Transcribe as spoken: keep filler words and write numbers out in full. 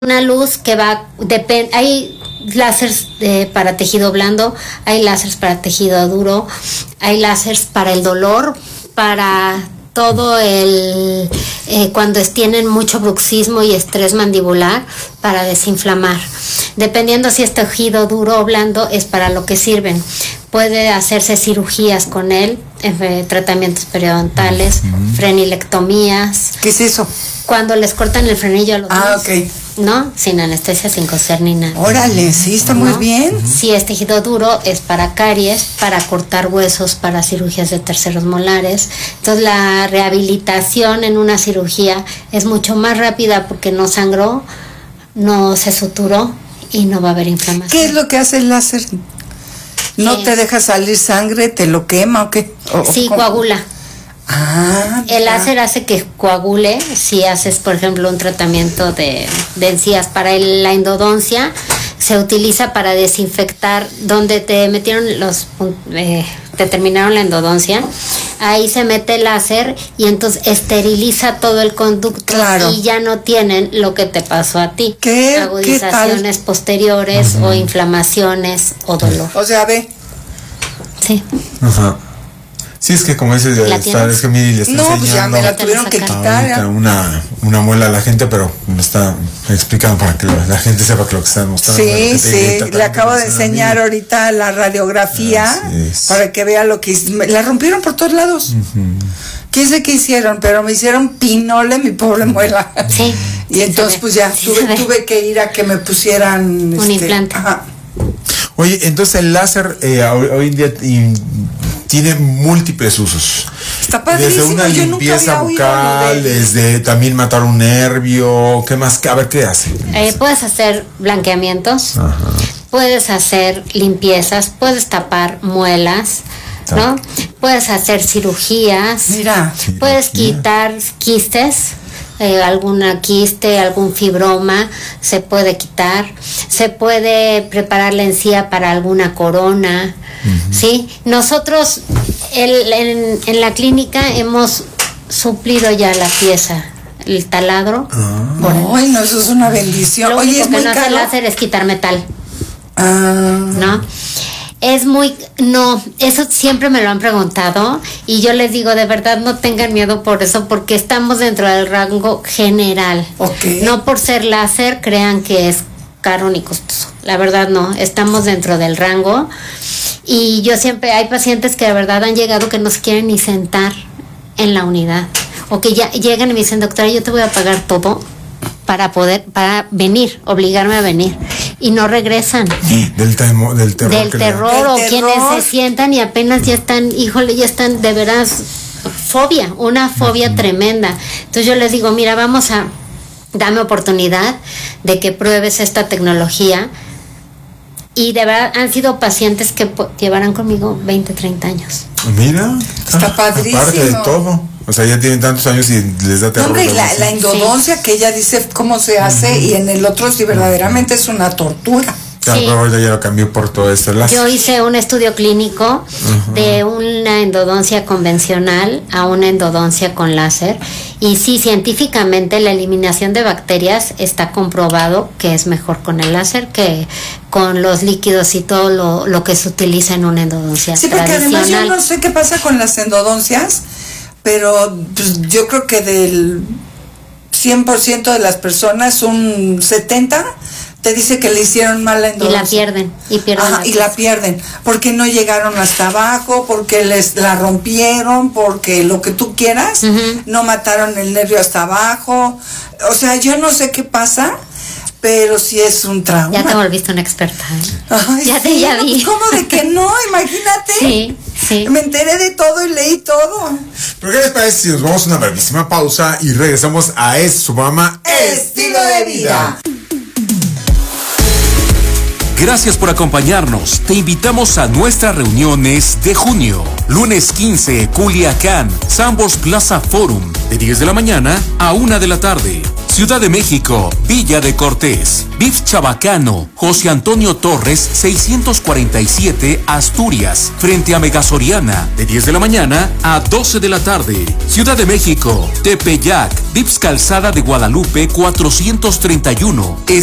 Una luz que va, depende, hay láseres eh, para tejido blando, hay láseres para tejido duro, hay láseres para el dolor, para todo el, eh, cuando tienen mucho bruxismo y estrés mandibular, para desinflamar. Dependiendo si es tejido duro o blando, es para lo que sirven. Puede hacerse cirugías con él, eh, tratamientos periodontales, uh-huh. frenilectomías. ¿Qué es eso? Cuando les cortan el frenillo a los Ah, niños. ok. ¿No? Sin anestesia, sin coser ni nada. Órale, sí, está ¿no? muy bien. Si es tejido duro, es para caries, para cortar huesos, para cirugías de terceros molares. Entonces la rehabilitación en una cirugía es mucho más rápida porque no sangró, no se suturó y no va a haber inflamación. ¿Qué es lo que hace el láser? ¿No ¿Qué? te deja salir sangre, te lo quema o qué? ¿O, Sí, ¿cómo? coagula. Ah, El ya. láser hace que coagule. Si haces, por ejemplo, un tratamiento de, de encías para el, la endodoncia, se utiliza para desinfectar donde te metieron los, eh, te terminaron la endodoncia. Ahí se mete el láser y entonces esteriliza todo el conducto. Claro. Y ya no tienen lo que te pasó a ti. ¿Qué? Agudizaciones ¿Qué posteriores Uh-huh. o inflamaciones o dolor. O sea, ve. Sí. Ajá. Sí, es que como dices, ¿La está, tienes? es que Miri le está No, pues ya enseñando me la tuvieron que quitar. ahorita una, una muela a la gente, pero me está explicando para que la, la gente sepa que lo que está mostrando. Sí, sí, le acabo de enseñar ahorita. ahorita la radiografía para que vea lo que hice. Me la rompieron por todos lados. Uh-huh. ¿Quién sé qué hicieron? Pero me hicieron pinole mi pobre muela. Sí. Y entonces pues ya Sí, tuve, tuve que ir a que me pusieran un este, implante. Ajá. Oye, entonces el láser eh, hoy, hoy en día in, tiene múltiples usos. Está padrísimo. Desde una Yo nunca limpieza había oído bucal, de- desde también matar un nervio, ¿qué más? A ver, ¿qué hace? Eh, puedes hacer blanqueamientos, Ajá. puedes hacer limpiezas, puedes tapar muelas, ¿no? Puedes hacer cirugías, Mira. puedes Cirugía. quitar quistes, eh, alguna quiste, algún fibroma, se puede quitar, se puede preparar la encía para alguna corona, uh-huh. ¿sí? Nosotros el, en, en la clínica hemos suplido ya la pieza, el taladro. Ah. por el- Ay, no, eso es una bendición. Lo Oye, único es que muy no hace caro. láser es quitar metal, Ah. ¿no? Es muy, no, eso siempre me lo han preguntado y yo les digo, de verdad no tengan miedo por eso, porque estamos dentro del rango general. Ok. No por ser láser crean que es caro ni costoso. La verdad no, estamos dentro del rango y yo siempre, hay pacientes que de verdad han llegado que no se quieren ni sentar en la unidad o que ya llegan y me dicen, doctora, yo te voy a pagar todo para poder, para venir, obligarme a venir y no regresan. Del, temo, del terror. Del que le da. terror o Del quienes terror. se sientan y apenas ya están, híjole, ya están de veras fobia, una fobia uh-huh. tremenda. Entonces yo les digo, mira, vamos a, dame oportunidad de que pruebes esta tecnología. Y de verdad han sido pacientes que po- llevarán conmigo veinte, treinta años. Mira, Está padrísimo. Aparte de todo. O sea, ya tienen tantos años y les da No, terror. hombre, y la, verlos. la endodoncia sí. que ella dice cómo se hace uh-huh. y en el otro sí verdaderamente es una tortura. Claro, Sí. pero ahorita ya lo cambió por todo esto. Láser. Yo hice un estudio clínico uh-huh. de una endodoncia convencional a una endodoncia con láser y sí, científicamente la eliminación de bacterias está comprobado que es mejor con el láser que con los líquidos y todo lo, lo que se utiliza en una endodoncia Sí, porque tradicional. además yo no sé qué pasa con las endodoncias, pero pues, yo creo que del cien por ciento de las personas, un setenta por ciento te dice que le hicieron mal la Y endodoncia. la pierden, y pierden Ajá, la y la pierden, porque no llegaron hasta abajo, porque les la rompieron, porque lo que tú quieras, uh-huh. no mataron el nervio hasta abajo. O sea, yo no sé qué pasa, pero sí es un trauma. Ya te volviste una experta, ¿eh? Ay, ya te sí, ya vi. ¿cómo de que no? Imagínate. Sí, sí. Me enteré de todo y leí todo. ¿Pero qué les parece si nos vamos a una brevísima pausa y regresamos a este su programa Estilo de vida? Gracias por acompañarnos. Te invitamos a nuestras reuniones de junio. Lunes quince, Culiacán, Sambors Plaza Forum, de diez de la mañana a una de la tarde. Ciudad de México, Villa de Cortés. Beef Chabacano, José Antonio Torres, seiscientos cuarenta y siete, Asturias, frente a Megasoriana, de diez de la mañana a doce de la tarde. Ciudad de México, Tepeyac, Vips Calzada de Guadalupe, cuatrocientos treinta y uno,